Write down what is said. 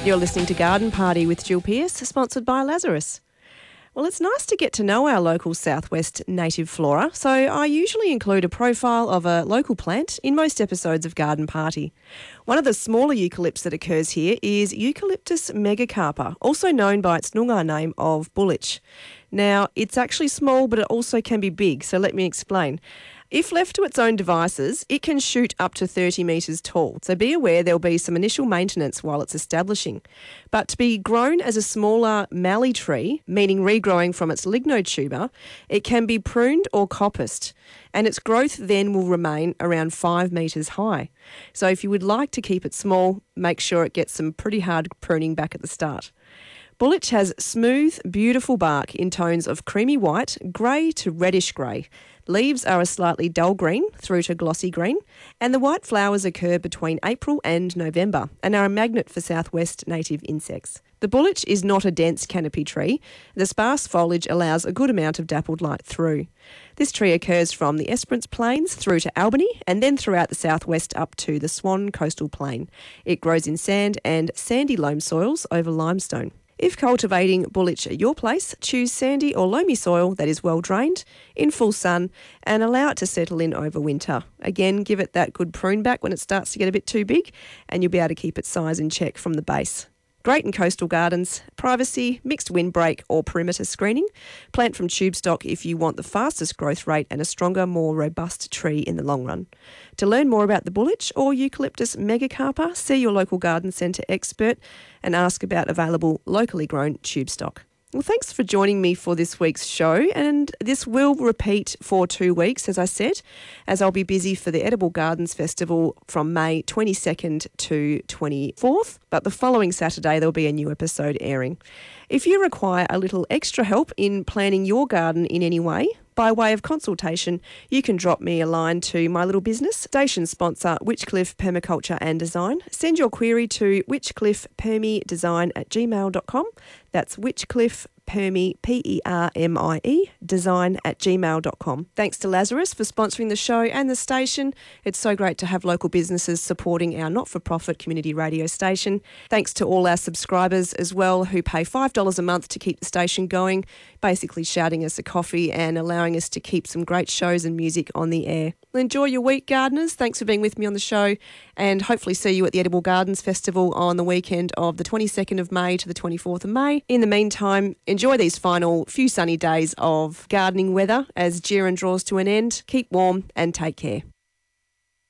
You're listening to Garden Party with Jill Pearce, sponsored by Lazarus. Well, it's nice to get to know our local southwest native flora, so I usually include a profile of a local plant in most episodes of Garden Party. One of the smaller eucalypts that occurs here is Eucalyptus megacarpa, also known by its Noongar name of bullich. Now, it's actually small, but it also can be big, so let me explain. If left to its own devices, it can shoot up to 30 metres tall, so be aware there'll be some initial maintenance while it's establishing. But to be grown as a smaller mallee tree, meaning regrowing from its lignotuber, it can be pruned or coppiced, and its growth then will remain around 5 metres high. So if you would like to keep it small, make sure it gets some pretty hard pruning back at the start. Bullich has smooth, beautiful bark in tones of creamy white, grey to reddish grey. Leaves are a slightly dull green through to glossy green, and the white flowers occur between April and November and are a magnet for southwest native insects. The bullich is not a dense canopy tree. The sparse foliage allows a good amount of dappled light through. This tree occurs from the Esperance Plains through to Albany and then throughout the southwest up to the Swan Coastal Plain. It grows in sand and sandy loam soils over limestone. If cultivating bullich at your place, choose sandy or loamy soil that is well drained, in full sun, and allow it to settle in over winter. Again, give it that good prune back when it starts to get a bit too big, and you'll be able to keep its size in check from the base. Great in coastal gardens, privacy, mixed windbreak or perimeter screening. Plant from tube stock if you want the fastest growth rate and a stronger, more robust tree in the long run. To learn more about the bullich or Eucalyptus megacarpa, see your local garden centre expert and ask about available locally grown tube stock. Well, thanks for joining me for this week's show, and this will repeat for 2 weeks, as I said, as I'll be busy for the Edible Gardens Festival from May 22nd to 24th, but the following Saturday there'll be a new episode airing. If you require a little extra help in planning your garden in any way, by way of consultation, you can drop me a line to my little business, station sponsor Witchcliffe Permaculture and Design. Send your query to witchcliffepermidesign@gmail.com. That's Witchcliffe Permi, P-E-R-M-I-E, design@gmail.com. Thanks to Lazarus for sponsoring the show and the station. It's so great to have local businesses supporting our not-for-profit community radio station. Thanks to all our subscribers as well who pay $5 a month to keep the station going, basically shouting us a coffee and allowing us to keep some great shows and music on the air. Enjoy your week, gardeners. Thanks for being with me on the show, and hopefully see you at the Edible Gardens Festival on the weekend of the 22nd of May to the 24th of May. In the meantime, enjoy these final few sunny days of gardening weather as Jiran draws to an end. Keep warm and take care.